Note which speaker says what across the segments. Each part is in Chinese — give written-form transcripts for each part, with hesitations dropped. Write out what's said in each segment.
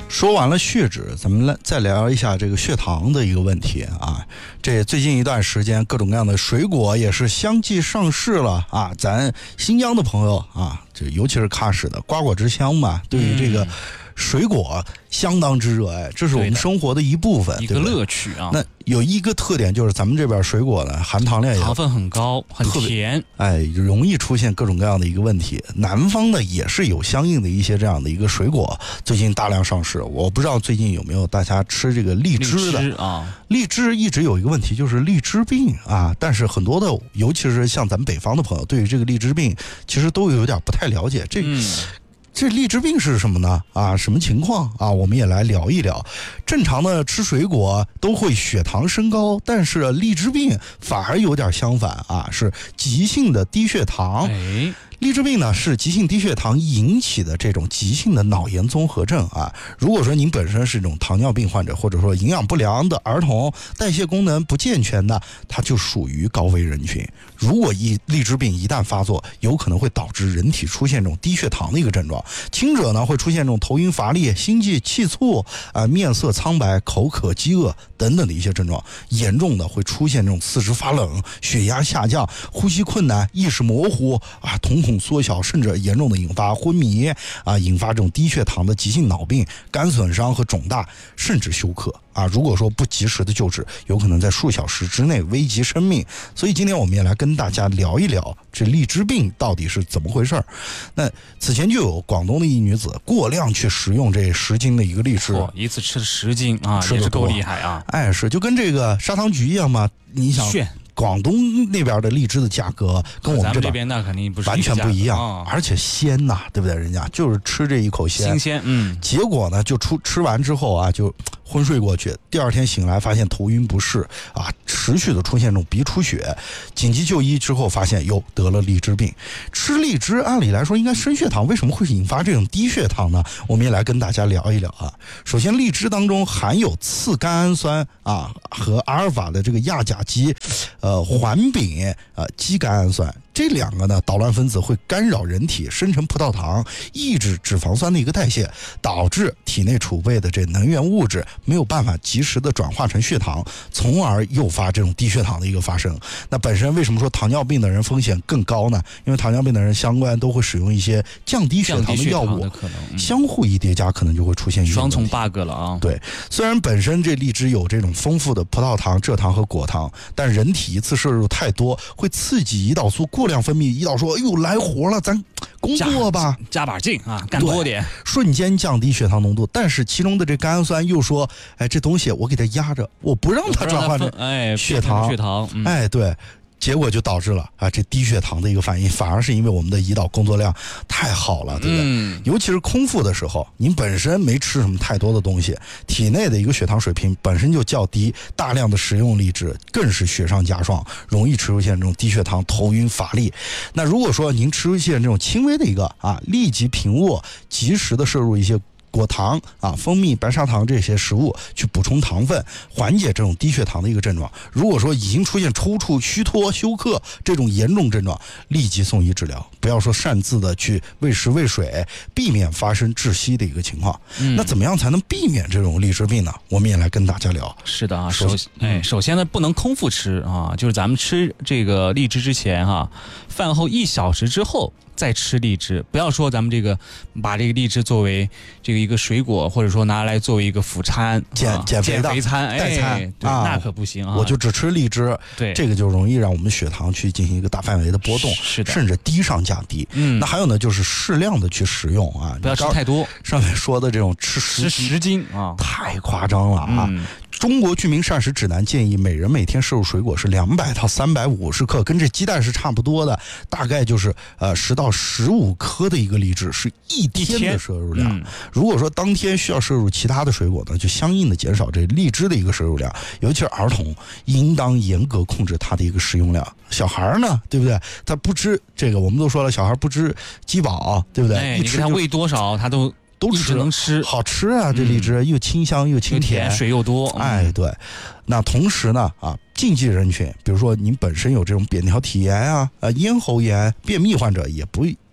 Speaker 1: 说完了血脂，咱们再聊一下这个血糖的一个问题啊。这最近一段时间，各种各样的水果也是相继上市了啊。咱新疆的朋友啊，这尤其是喀什的瓜果之乡嘛，对于这个水果相当之热爱，这是我们生活的一部分，
Speaker 2: 一个乐趣啊。
Speaker 1: 那有一个特点就是咱们这边水果呢，含糖量也
Speaker 2: 糖分很高，很甜，
Speaker 1: 容易出现各种各样的一个问题。南方呢也是有相应的一些这样的一个水果，最近大量上市。我不知道最近有没有大家吃这个荔枝的
Speaker 2: 啊？
Speaker 1: 荔枝一直有一个问题，就是荔枝病啊。但是很多的，尤其是像咱们北方的朋友，对于这个荔枝病其实都有点不太了解。这荔枝病是什么呢？啊，什么情况啊？我们也来聊一聊。正常的吃水果都会血糖升高，但是荔枝病反而有点相反啊，是急性的低血糖。荔枝病呢是急性低血糖引起的这种急性的脑炎综合症啊。如果说您本身是这种糖尿病患者，或者说营养不良的儿童，代谢功能不健全的，它就属于高危人群。如果荔枝病一旦发作，有可能会导致人体出现这种低血糖的一个症状。轻者呢会出现这种头晕乏力、心悸气促面色苍白、口渴饥饿等等的一些症状。严重的会出现这种四肢发冷、血压下降、呼吸困难、意识模糊瞳孔缩小，甚至严重的引发昏迷引发这种低血糖的急性脑病、肝损伤和肿大，甚至休克如果说不及时的救治，有可能在数小时之内危及生命。所以今天我们也来跟大家聊一聊这荔枝病到底是怎么回事。那此前就有广东的一女子过量去食用这10斤的一个荔枝，
Speaker 2: 一次吃了10斤啊，也是够厉害啊！
Speaker 1: 是就跟这个砂糖橘一样嘛，你想广东那边的荔枝的价格跟我们
Speaker 2: 这边那肯定不是
Speaker 1: 完全不一样，而且鲜呐，对不对？人家就是吃这一口鲜，
Speaker 2: 新鲜，
Speaker 1: 结果呢，就吃完之后就昏睡过去，第二天醒来发现头晕不适持续的出现这种鼻出血，紧急就医之后发现得了荔枝病。吃荔枝按理来说应该升血糖，为什么会引发这种低血糖呢？我们也来跟大家聊一聊首先，荔枝当中含有次甘氨酸和阿尔法的这个亚甲基环丙基甘氨酸。这两个呢，捣乱分子会干扰人体生成葡萄糖，抑制脂肪酸的一个代谢，导致体内储备的这能源物质没有办法及时的转化成血糖，从而诱发这种低血糖的一个发生。那本身为什么说糖尿病的人风险更高呢？因为糖尿病的人相关都会使用一些降低血糖的药物，相互一叠加，可能就会出现
Speaker 2: 双重 bug 了啊。
Speaker 1: 对，虽然本身这荔枝有这种丰富的葡萄糖、蔗糖和果糖，但人体一次摄入太多，会刺激胰岛素过量分泌，胰岛说来活了，咱工作吧，
Speaker 2: 加把劲干多点，
Speaker 1: 瞬间降低血糖浓度。但是其中的这甘氨酸又说这东西我给它压着，我不让它转换成血糖，对，结果就导致了这低血糖的一个反应，反而是因为我们的胰岛工作量太好了，对不对？尤其是空腹的时候，您本身没吃什么太多的东西，体内的一个血糖水平本身就较低，大量的食用荔枝更是雪上加霜，容易出现这种低血糖、头晕乏力。那如果说您出现这种轻微的一个立即平卧，及时的摄入一些果糖蜂蜜、白砂糖这些食物去补充糖分，缓解这种低血糖的一个症状。如果说已经出现抽搐、虚脱、休克这种严重症状，立即送医治疗，不要说擅自的去喂食喂水，避免发生窒息的一个情况。那怎么样才能避免这种荔枝病呢？我们也来跟大家聊。
Speaker 2: 是的首先呢，不能空腹吃就是咱们吃这个荔枝之前饭后1小时之后再吃荔枝，不要说咱们把这个荔枝作为这个一个水果，或者说拿来作为一个辅餐、
Speaker 1: 减肥
Speaker 2: 餐、
Speaker 1: 代餐
Speaker 2: 那可不行
Speaker 1: 我就只吃荔枝，
Speaker 2: 对，
Speaker 1: 这个就容易让我们血糖去进行一个大范围的波动，
Speaker 2: 是的，
Speaker 1: 甚至低上加低。那还有呢，就是适量的去食用
Speaker 2: 不要吃太多。
Speaker 1: 上面说的这种吃
Speaker 2: 10斤
Speaker 1: 太夸张了中国居民膳食指南建议每人每天摄入水果是200到350克，跟这鸡蛋是差不多的，大概就是10到15颗的一个荔枝是一天的摄入量。如果说当天需要摄入其他的水果呢，就相应的减少这荔枝的一个摄入量。尤其是儿童，应当严格控制它的一个食用量。小孩呢，对不对？他不吃这个，我们都说了，小孩不吃鸡饱，对不对？
Speaker 2: 你给他喂多少，他都吃，能吃，
Speaker 1: 好吃这荔枝又清香又清甜，
Speaker 2: 水又多。
Speaker 1: 对。那同时呢禁忌人群，比如说您本身有这种扁桃体炎咽喉炎、便秘患者，也不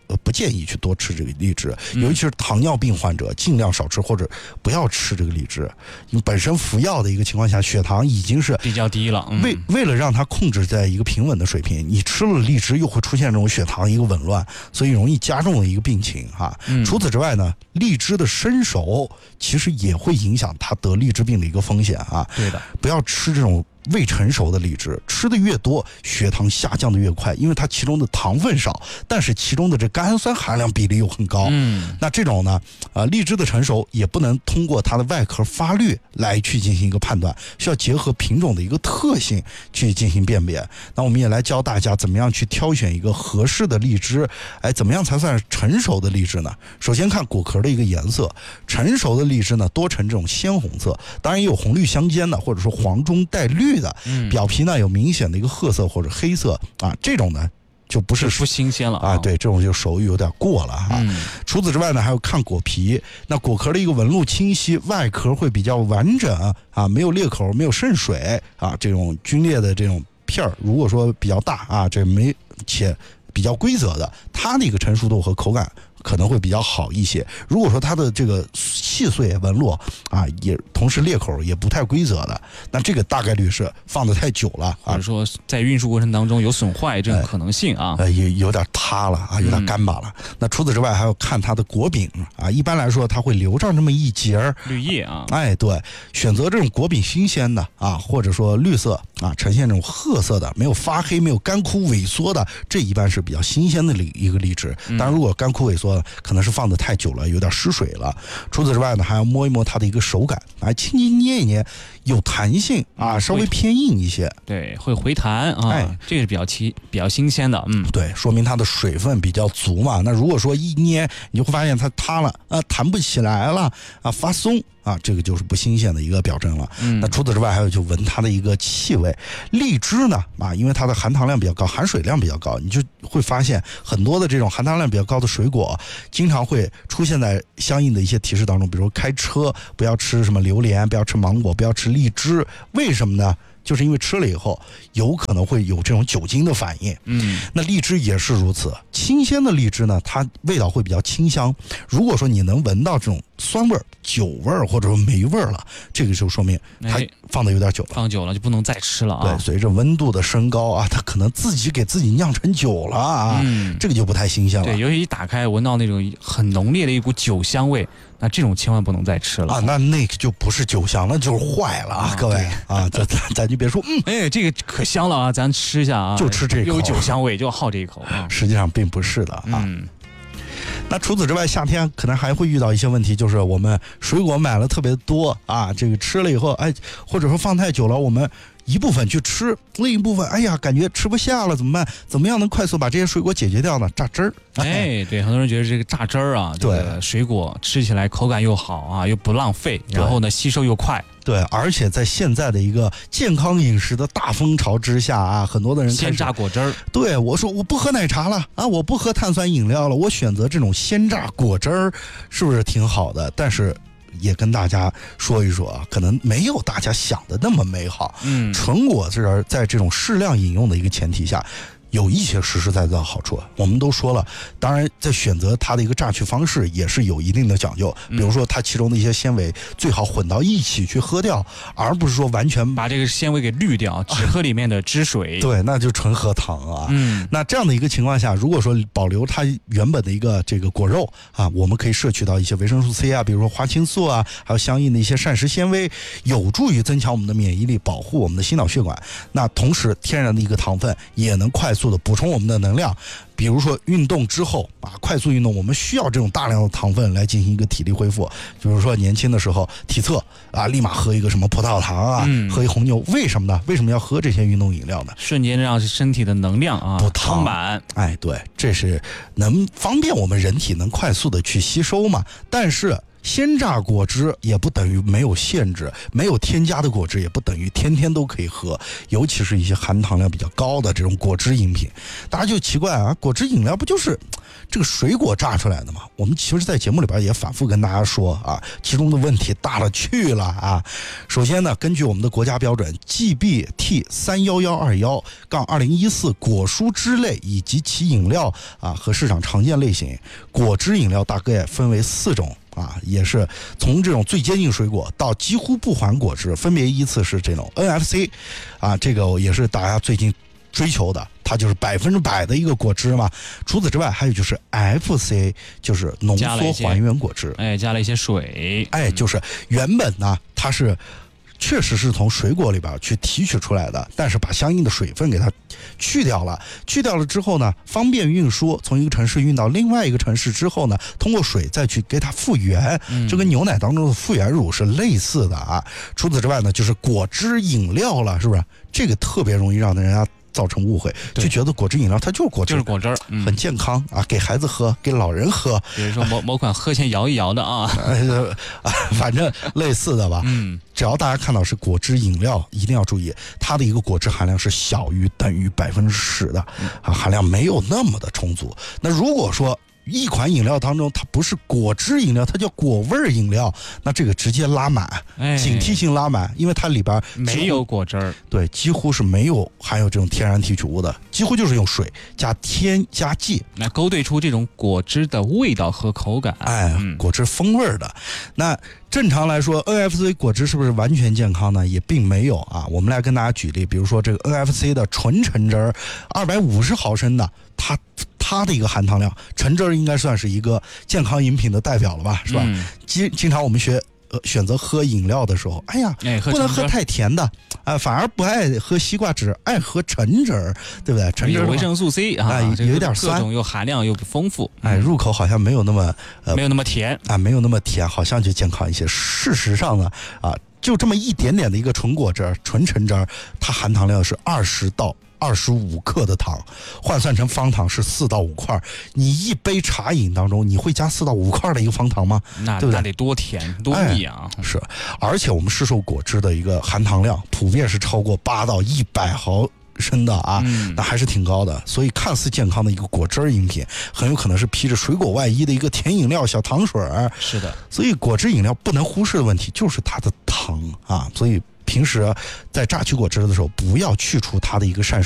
Speaker 1: 不建议去多吃这个荔枝，尤其是糖尿病患者，尽量少吃或者不要吃这个荔枝。因为本身服药的一个情况下，血糖已经是
Speaker 2: 比较低了，
Speaker 1: 为了让它控制在一个平稳的水平，你吃了荔枝又会出现这种血糖一个紊乱，所以容易加重的一个病情哈。除此之外呢，荔枝的生熟其实也会影响他得荔枝病的一个风险啊。
Speaker 2: 对的，
Speaker 1: 不要吃这种未成熟的荔枝，吃的越多，血糖下降的越快，因为它其中的糖分少，但是其中的这甘氨酸含量比例又很高。那这种呢，荔枝的成熟也不能通过它的外壳发绿来去进行一个判断，需要结合品种的一个特性去进行辨别。那我们也来教大家怎么样去挑选一个合适的荔枝，怎么样才算成熟的荔枝呢？首先看果壳的一个颜色，成熟的荔枝呢多呈这种鲜红色，当然也有红绿相间的，或者说黄中带绿的，表皮呢有明显的一个褐色或者黑色啊，这种呢就不
Speaker 2: 新鲜了
Speaker 1: 啊，对，这种就熟有点过了哈。除此之外呢，还有看果皮，那果壳的一个纹路清晰，外壳会比较完整啊，没有裂口，没有渗水啊，这种皲裂的这种片儿，如果说比较大啊，这且比较规则的，它的一个成熟度和口感可能会比较好一些。如果说它的这个细碎纹路啊，也同时裂口也不太规则的，那这个大概率是放得太久了啊，
Speaker 2: 或者说在运输过程当中有损坏这种可能性啊，
Speaker 1: 也有点塌了啊，有点干巴了。那除此之外还要看它的果柄啊，一般来说它会留上这么一节
Speaker 2: 绿叶啊，
Speaker 1: 对，选择这种果柄新鲜的啊，或者说绿色啊，呈现这种褐色的，没有发黑，没有干枯萎缩的，这一般是比较新鲜的一个荔枝。当然如果干枯萎缩可能是放得太久了，有点失水了。除此之外呢，还要摸一摸它的一个手感，轻轻捏一捏，有弹性啊，稍微偏硬一些，
Speaker 2: 对，会回弹啊，这个是比较新鲜的，
Speaker 1: 对，说明它的水分比较足嘛。那如果说一捏，你就会发现它塌了啊，弹不起来了啊，发松啊，这个就是不新鲜的一个表征了。那除此之外，还有就闻它的一个气味。荔枝呢啊，因为它的含糖量比较高，含水量比较高，你就会发现很多的这种含糖量比较高的水果，经常会出现在相应的一些提示当中，比如说开车不要吃什么榴莲，不要吃芒果，不要吃荔枝，为什么呢？就是因为吃了以后有可能会有这种酒精的反应。那荔枝也是如此，新鲜的荔枝呢，它味道会比较清香。如果说你能闻到这种酸味、酒味或者说霉味了，这个就说明它放的有点久了，
Speaker 2: 放久了就不能再吃了啊。
Speaker 1: 对，随着温度的升高啊，它可能自己给自己酿成酒了啊，这个就不太新鲜了。
Speaker 2: 对，尤其一打开闻到那种很浓烈的一股酒香味，那这种千万不能再吃了
Speaker 1: 啊！那个就不是酒香，那就是坏了啊！各位啊，咱就别说，
Speaker 2: 这个可香了啊，咱吃一下啊，
Speaker 1: 就吃这一口，
Speaker 2: 有酒香味就好这一口啊。
Speaker 1: 实际上并不是的啊。那除此之外，夏天可能还会遇到一些问题，就是我们水果买了特别多啊，这个吃了以后，或者说放太久了，我们一部分去吃，另一部分感觉吃不下了，怎么办？怎么样能快速把这些水果解决掉呢？榨汁儿。
Speaker 2: 对，很多人觉得这个榨汁儿啊，对，水果吃起来口感又好啊，又不浪费，然后呢吸收又快。
Speaker 1: 对，而且在现在的一个健康饮食的大风潮之下啊，很多的人
Speaker 2: 鲜榨果汁儿。
Speaker 1: 对，我说我不喝奶茶了啊，我不喝碳酸饮料了，我选择这种鲜榨果汁儿，是不是挺好的？但是也跟大家说一说啊，可能没有大家想的那么美好。纯果汁儿在这种适量饮用的一个前提下，有一些实实在在的好处。我们都说了，当然在选择它的一个榨取方式也是有一定的讲究，比如说它其中的一些纤维最好混到一起去喝掉，而不是说完全
Speaker 2: 把这个纤维给滤掉，只喝里面的汁水。
Speaker 1: 对，那就纯喝糖啊。那这样的一个情况下，如果说保留它原本的一个这个果肉啊，我们可以摄取到一些维生素 C 啊，比如说花青素啊，还有相应的一些膳食纤维，有助于增强我们的免疫力，保护我们的心脑血管。那同时天然的一个糖分也能快速的补充我们的能量。比如说运动之后啊，快速运动，我们需要这种大量的糖分来进行一个体力恢复。比如说年轻的时候体测啊，立马喝一个什么葡萄糖啊，喝一红牛，为什么呢？为什么要喝这些运动饮料呢？
Speaker 2: 瞬间让身体的能量啊
Speaker 1: 不
Speaker 2: 充满。
Speaker 1: 对，这是能方便我们人体能快速的去吸收嘛。但是鲜榨果汁也不等于没有限制，没有添加的果汁也不等于天天都可以喝，尤其是一些含糖量比较高的这种果汁饮品。大家就奇怪啊，果汁饮料不就是这个水果榨出来的吗？我们其实在节目里边也反复跟大家说啊，其中的问题大了去了啊。首先呢，根据我们的国家标准 GB/T31121-2014 果蔬汁类以及其饮料啊和市场常见类型，果汁饮料大概分为4种啊，也是从这种最接近水果到几乎不含果汁，分别依次是这种 NFC 啊，这个也是大家最近追求的，它就是100%的一个果汁嘛。除此之外，还有就是 FC， 就是浓缩还原果汁，
Speaker 2: 加了一些水，
Speaker 1: 就是原本呢，它是确实是从水果里边去提取出来的，但是把相应的水分给它去掉了之后呢，方便运输，从一个城市运到另外一个城市之后呢，通过水再去给它复原，就跟牛奶当中的复原乳是类似的啊。除此之外呢，就是果汁饮料了，是不是？这个特别容易让人家造成误会，就觉得果汁饮料它就是果汁，
Speaker 2: 就是果汁，
Speaker 1: 很健康啊，给孩子喝，给老人喝。
Speaker 2: 比如说某款喝前摇一摇的啊，
Speaker 1: 反正类似的吧。只要大家看到是果汁饮料，一定要注意它的一个果汁含量是小于等于10%的啊，含量没有那么的充足。那如果说一款饮料当中它不是果汁饮料，它叫果味饮料，那这个直接拉满，警惕性拉满，因为它里边
Speaker 2: 没有果汁儿，
Speaker 1: 对，几乎是没有含有这种天然提取物的，几乎就是用水加添加剂
Speaker 2: 来勾兑出这种果汁的味道和口感，
Speaker 1: 果汁风味的。那正常来说 NFC 果汁是不是完全健康呢？也并没有啊。我们来跟大家举例，比如说这个 NFC 的纯橙汁250毫升的，它的一个含糖量，橙汁应该算是一个健康饮品的代表了吧，是吧？经常我们选择喝饮料的时候，不能喝太甜的反而不爱喝西瓜汁，爱喝橙汁，对不对？橙汁
Speaker 2: 有维生素 C
Speaker 1: 有一点酸，
Speaker 2: 各种又含量又丰富，
Speaker 1: 入口好像没有那么
Speaker 2: 甜
Speaker 1: 没有那么甜，好像就健康一些。事实上呢就这么一点点的一个纯果汁、纯橙汁，它含糖量是20到25克的糖，换算成方糖是4到5块。你一杯茶饮当中，你会加4到5块的一个方糖吗？对不对？
Speaker 2: 那得多甜多腻啊！
Speaker 1: 是，而且我们市售果汁的一个含糖量普遍是超过8到100毫升的啊，那还是挺高的。所以看似健康的一个果汁饮品，很有可能是披着水果外衣的一个甜饮料、小糖水。
Speaker 2: 是的，
Speaker 1: 所以果汁饮料不能忽视的问题就是它的糖啊，所以平时在榨取果汁的时候，不要去除它的一个膳食